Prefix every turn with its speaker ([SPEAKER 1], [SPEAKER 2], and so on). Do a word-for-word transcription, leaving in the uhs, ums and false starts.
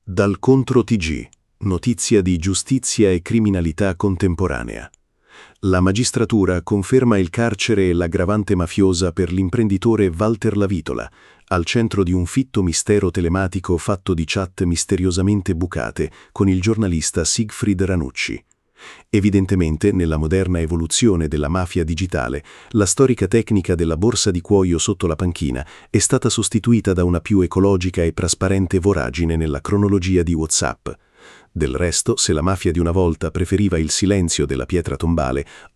[SPEAKER 1] Dal Contro T G, notizia di giustizia e criminalità contemporanea. La magistratura conferma il carcere e l'aggravante mafiosa per l'imprenditore Walter Lavitola, al centro di un fitto mistero telematico fatto di chat misteriosamente bucate con il giornalista Siegfried Ranucci. Evidentemente, nella moderna evoluzione della mafia digitale, la storica tecnica della borsa di cuoio sotto la panchina è stata sostituita da una più ecologica e trasparente voragine nella cronologia di WhatsApp. Del resto, se la mafia di una volta preferiva il silenzio della pietra tombale,